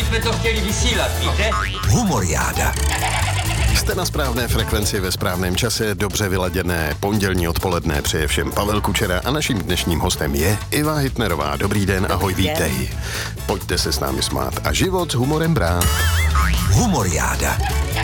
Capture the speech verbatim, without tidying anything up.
jsme to chtěli vysílat, víte? Humoriáda. Jste na správné frekvenci ve správném čase, dobře vyladěné pondělní odpoledne přeje všem Pavel Kučera a naším dnešním hostem je Iva Hitnerová. Dobrý den, ahoj, vítej. Pojďte se s námi smát a život s humorem brát. Humoriáda.